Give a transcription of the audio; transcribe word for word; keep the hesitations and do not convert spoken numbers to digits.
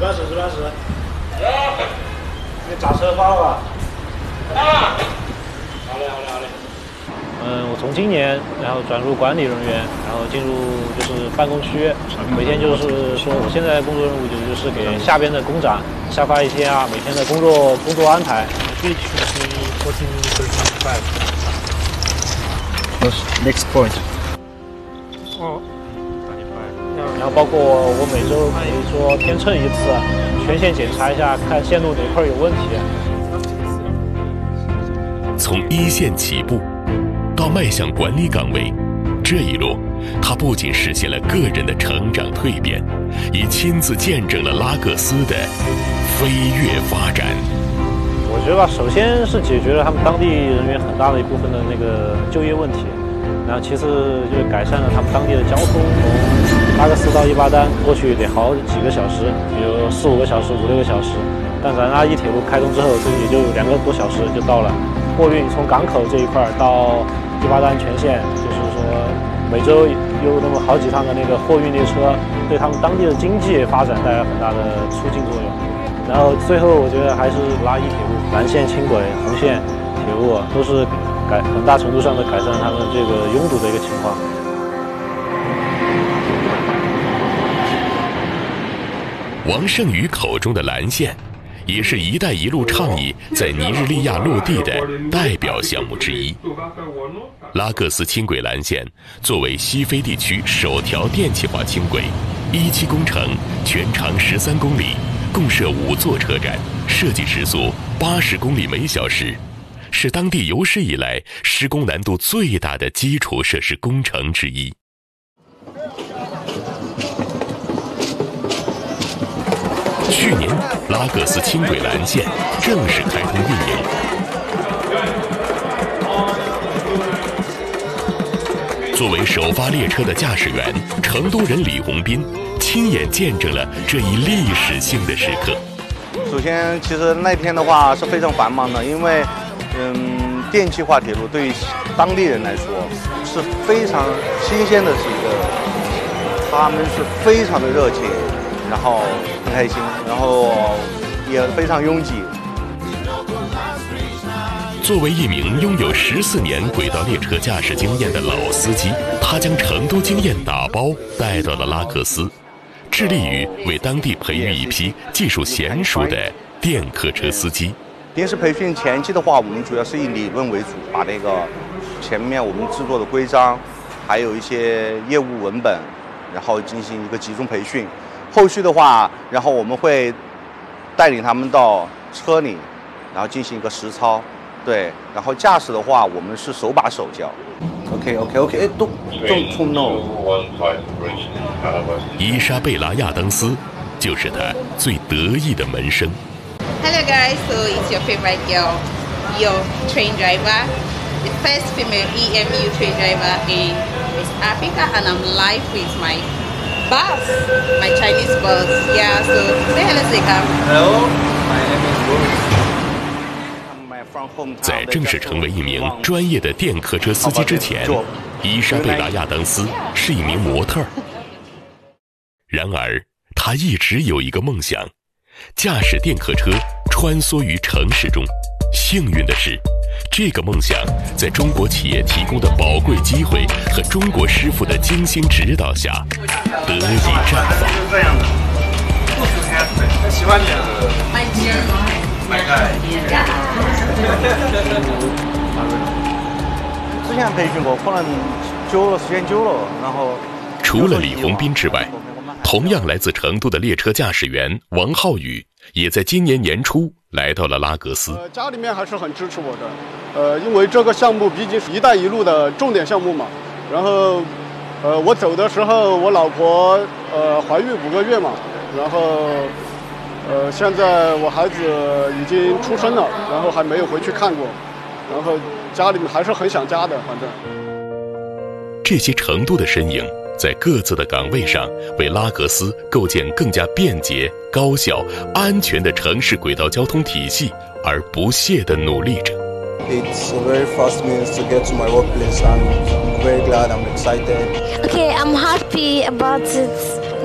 八十，十八十。你砸车发了吧？啊！好嘞，好嘞，好嘞。嗯，我从今年然后转入管理人员，然后进入就是办公区，每天就是说我现在工作任务就就是给下边的工长下发一些啊每天的工作工作安排。Next point。哦。然后包括我每周可以说天秤一次，全线检查一下，看线路哪块有问题。 从一线起步到迈向管理岗位，这一路他不仅实现了个人的成长蜕变，也亲自见证了拉各斯的飞跃发展。 我觉得吧，首先是解决了他们当地人员很大的一部分的那个就业问题，然后其次就是改善了他们当地的交通，从拉各斯到伊巴丹过去得好几个小时，比如四五个小时、五六个小时，但咱阿伊铁路开通之后，这也就两个多小时就到了。货运从港口这一块到伊巴丹全线，就是说每周有那么好几趟的那个货运列车，对他们当地的经济发展带来很大的促进作用。然后最后我觉得还是拉伊铁路、蓝线轻轨、红线铁路都是改很大程度上的改善他们这个拥堵的一个情况。 王胜宇口中的蓝线，也是一带一路倡议在尼日利亚落地的代表项目之一。拉各斯轻轨蓝线作为西非地区首条电气化轻轨，一期工程全长十三公里，共设五座车站，设计时速八十公里每小时，是当地有史以来施工难度最大的基础设施工程之一。去年，拉各斯轻轨蓝线正式开通运营。作为首发列车的驾驶员，成都人李洪斌亲眼见证了这一历史性的时刻。 首先，其实那天的话是非常繁忙的，因为，嗯，电气化铁路对于当地人来说是非常新鲜的是一个，他们是非常的热情。然后很开心，然后也非常拥挤。 作为一名拥有十四年轨道列车驾驶经验的老司机，他将成都经验打包带到了拉各斯，致力于为当地培育一批技术娴熟的电客车司机。 临时培训前期的话，我们主要是以理论为主，把那个前面我们制作的规章，还有一些业务文本，然后进行一个集中培训。后续的话，然后我们会带领他们到车里，然后进行一个实操，对，然后驾驶的话，我们是手把手教。OK OK OK， 哎，都don't too no。 伊莎贝拉亚当斯就是他最得意的门生。 Hello guys, so it's your favorite girl, your train driver, the first female E M U train driver in West Africa, and I'm live with my boss, my Chinese boss. Yeah, so say hello, Zika. Hello, my name is Wu. 在正式成为一名专业的电客车司机之前，伊莎贝拉亚当斯是一名模特儿。然而，他一直有一个梦想，驾驶电客车穿梭于城市中。幸运的是，这个梦想在中国企业提供的宝贵机会和中国师傅的精心指导下，得以绽放。 这样的，不吃开水，喜欢点。买鸡买菜。之前培训过，可能久了，时间久了，然后。 除了李洪斌之外，同样来自成都的列车驾驶员王浩宇，也在今年年初来到了拉各斯。 呃，家里面还是很支持我的，呃，因为这个项目毕竟是一带一路的重点项目嘛。然后，呃，我走的时候，我老婆呃怀孕五个月嘛，然后，呃，现在我孩子已经出生了，然后还没有回去看过，然后家里面还是很想家的，反正。 这些成都的身影，在各自的岗位上，为拉各斯构建更加便捷、高效、安全的城市轨道交通体系而不懈地努力着。 It's a very fast means to get to my workplace, and I'm very glad, I'm excited. Okay, I'm happy about it.